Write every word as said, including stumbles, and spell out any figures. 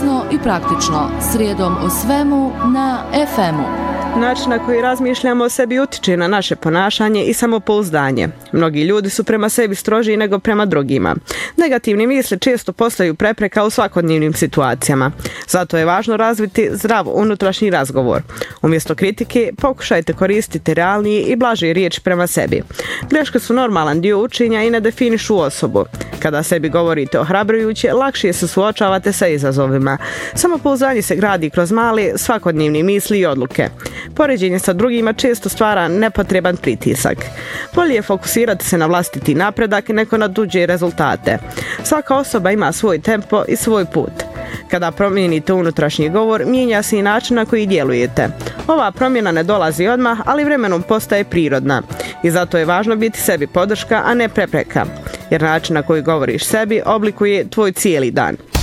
Jasno i praktično, srijedom o svemu na ef emu. Način na koji razmišljamo o sebi utiče na naše ponašanje i samopouzdanje. Mnogi ljudi su prema sebi strožiji nego prema drugima. Negativni misli često postaju prepreka u svakodnevnim situacijama. Zato je važno razviti zdrav unutrašnji razgovor. Umjesto kritike, pokušajte koristiti realniji i blaži riječ prema sebi. Greške su normalan dio učenja i ne definišu osobu. Kada sebi govorite ohrabrujuće, lakše se suočavate sa izazovima. Samopouzdanje se gradi kroz male, svakodnevne misli i odluke. Poređenje sa drugima često stvara nepotreban pritisak. Bolje je fokusirati se na vlastiti napredak nego na tuđe rezultate. Svaka osoba ima svoj tempo i svoj put. Kada promijenite unutrašnji govor, mijenja se i način na koji djelujete. Ova promjena ne dolazi odmah, ali vremenom postaje prirodna. I zato je važno biti sebi podrška, a ne prepreka. Jer način na koji govoriš sebi oblikuje tvoj cijeli dan.